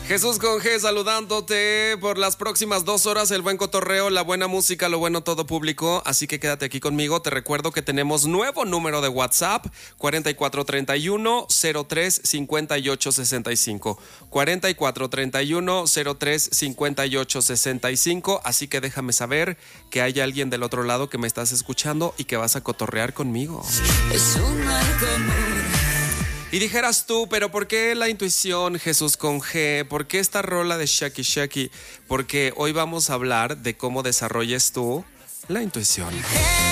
Jesús con G saludándote por las próximas 2 horas, el buen cotorreo, la buena música, lo bueno todo público, así que quédate aquí conmigo. Te recuerdo que tenemos nuevo número de WhatsApp, 4431-03-5865, 4431-03-5865, así que déjame saber que hay alguien del otro lado que me estás escuchando y que vas a cotorrear conmigo. Es un mal común. Y dijeras tú, pero ¿por qué la intuición, Jesús con G? ¿Por qué esta rola de Shaki Shaki? Porque hoy vamos a hablar de cómo desarrolles tú la intuición.